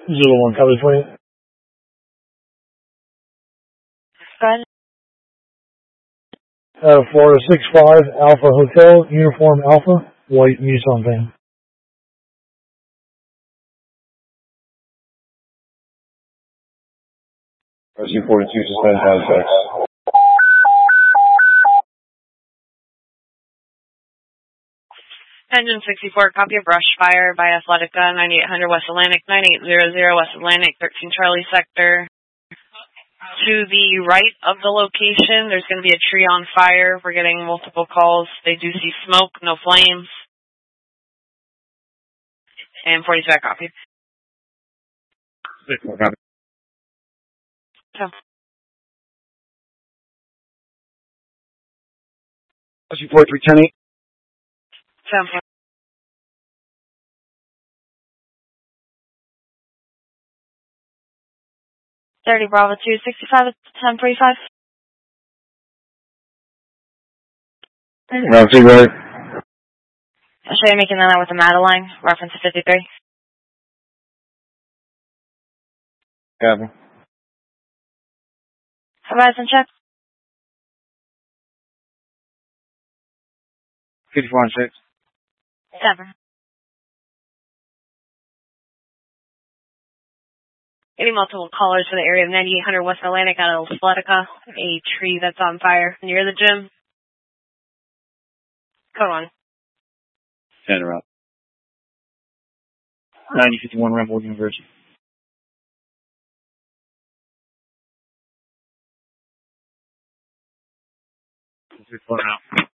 Zulu 1, copy for you. Go ahead. Florida 65 Alpha Hotel, Uniform Alpha, white Nissan van. RC-42, suspend contact. Engine 64, copy of brush fire by Athletica, 9800 West Atlantic, 9800 West Atlantic, 13 Charlie Sector. To the right of the location, there's going to be a tree on fire. We're getting multiple calls. They do see smoke, no flames. And 45 copy. Copy. So, RC-43, 10-8. 10-4. Thirty Bravo 265 at 10:45. Round 2, right. I'll show you making that out with the Madeline, reference to 53. Copy. Horizon check. 54 on 6. 7. Getting multiple callers for the area of 9800 West Atlantic out of Athletica. A tree that's on fire near the gym. Code 1. 10 around. 9051 Rebel University. 54 out.